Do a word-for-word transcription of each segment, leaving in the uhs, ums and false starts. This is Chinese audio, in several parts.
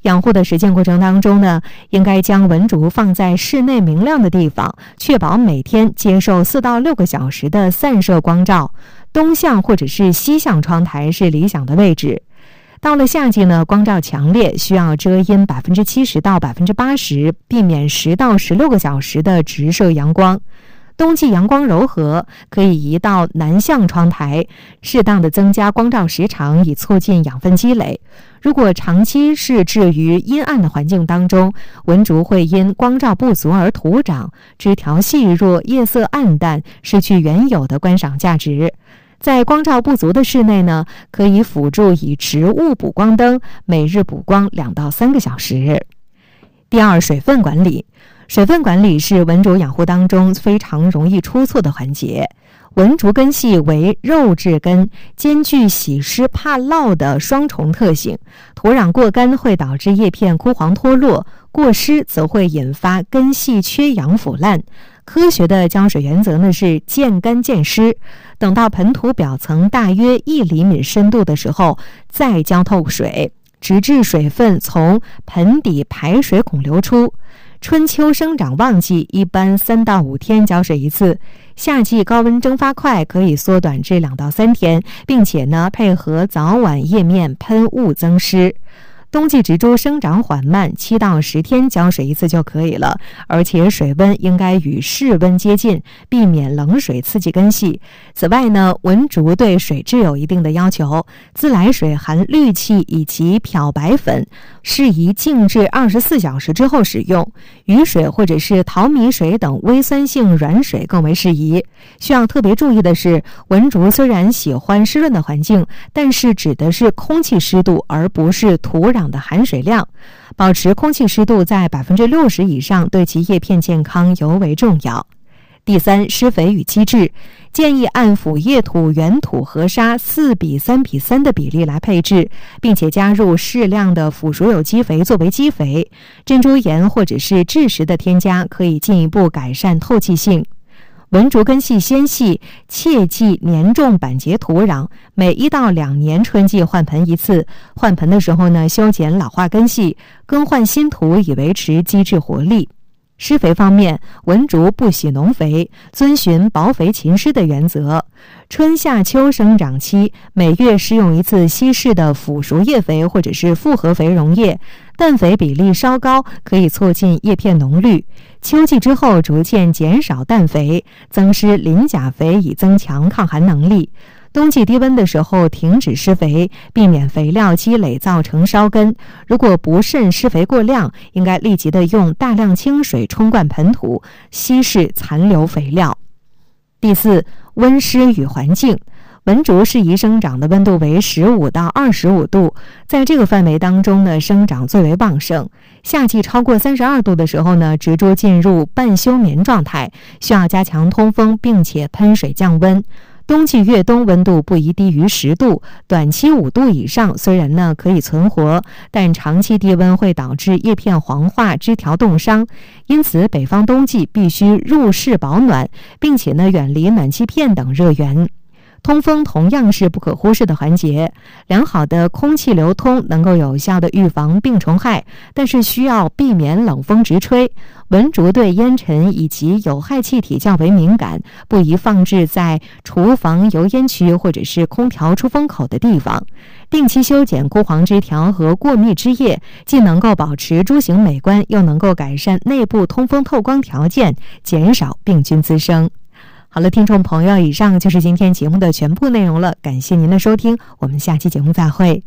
养护的实践过程当中呢，应该将蚊竹放在室内明亮的地方，确保每天接受四到六个小时的散射光照。东向或者是西向窗台是理想的位置。到了夏季呢，光照强烈，需要遮阴百分之七十到百分之八十，避免十到十六个小时的直射阳光。冬季阳光柔和，可以移到南向窗台，适当的增加光照时长，以促进养分积累。如果长期是置于阴暗的环境当中，蚊竹会因光照不足而徒长，枝条细弱，叶色暗淡，失去原有的观赏价值。在光照不足的室内呢，可以辅助以植物补光灯，每日补光两到三个小时。第二，水分管理。水分管理是蚊竹养护当中非常容易出错的环节。蚊竹根系为肉质根，兼具喜湿怕涝的双重特性。土壤过干会导致叶片枯黄脱落，过湿则会引发根系缺氧腐烂。科学的浇水原则呢是见干见湿，等到盆土表层大约一厘米深度的时候，再浇透水，直至水分从盆底排水孔流出。春秋生长旺季一般三到五天浇水一次，夏季高温蒸发快，可以缩短至两到三天，并且呢配合早晚叶面喷雾增湿。冬季植株生长缓慢，七到十天浇水一次就可以了，而且水温应该与室温接近，避免冷水刺激根系。此外呢，蚊竹对水质有一定的要求，自来水含氯气以及漂白粉，适宜静置二十四小时之后使用。雨水或者是淘米水等微酸性软水更为适宜。需要特别注意的是，蚊竹虽然喜欢湿润的环境，但是指的是空气湿度，而不是土壤的含水量。保持空气湿度在百分之六十以上，对其叶片健康尤为重要。第三，施肥与机制，建议按腐叶土、原土和沙四比三比三的比例来配置，并且加入适量的腐熟有机肥作为基肥。珍珠岩或者是蛭石的添加，可以进一步改善透气性。蚊竹根系纤细，切忌粘重板结土壤，每一到两年春季换盆一次。换盆的时候呢，修剪老化根系，更换新土以维持基质活力。施肥方面，蚊竹不喜农肥，遵循薄肥勤施的原则。春夏秋生长期，每月施用一次稀释的腐熟叶肥或者是复合肥溶液，氮肥比例稍高，可以促进叶片浓绿。秋季之后逐渐减少氮肥，增施磷钾肥以增强抗寒能力。冬季低温的时候停止施肥，避免肥料积累造成烧根。如果不慎施肥过量，应该立即的用大量清水冲灌盆土，稀释残留肥料。第四，温湿与环境。蚊竹适宜生长的温度为十五到二十五度，在这个范围当中呢，生长最为旺盛。夏季超过三十二度的时候呢，植株进入半休眠状态，需要加强通风，并且喷水降温。冬季越冬温度不宜低于十度，短期五度以上虽然呢可以存活，但长期低温会导致叶片黄化、枝条冻伤。因此，北方冬季必须入室保暖，并且呢远离暖气片等热源。通风同样是不可忽视的环节，良好的空气流通能够有效的预防病虫害，但是需要避免冷风直吹。蚊竹对烟尘以及有害气体较为敏感，不宜放置在厨房油烟区或者是空调出风口的地方。定期修剪枯黄枝条和过密枝叶，既能够保持株形美观，又能够改善内部通风透光条件，减少病菌滋生。好了，听众朋友，以上就是今天节目的全部内容了，感谢您的收听，我们下期节目再会。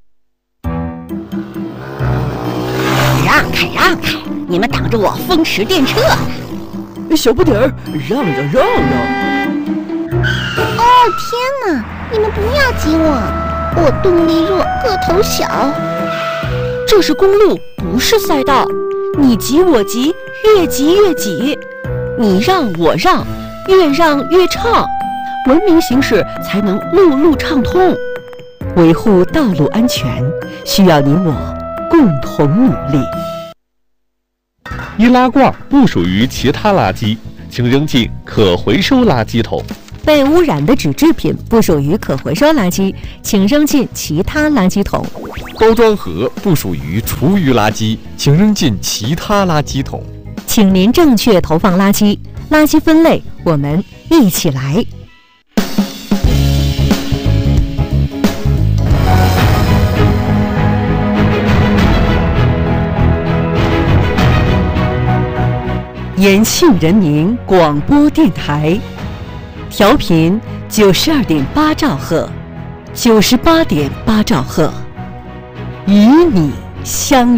让开让开，你们挡着我风驰电掣呢！ 小不点儿，让让让让！ 哦天哪，你们不要挤我，我动力弱，个头小。 这是公路，不是赛道，你挤我挤，越挤越挤，你让我让，越让越畅，文明行驶才能路路畅通。维护道路安全，需要你我共同努力。 易拉罐不属于其他垃圾，请扔进可回收垃圾桶。 被污染的纸制品不属于可回收垃圾，请扔进其他垃圾桶。 包装盒不属于厨余垃圾，请扔进其他垃圾桶。 请您正确投放垃圾，垃圾分类，我们一起来。 延庆人民广播电台，调频九十二点八兆赫，九十八点八兆赫，与你相。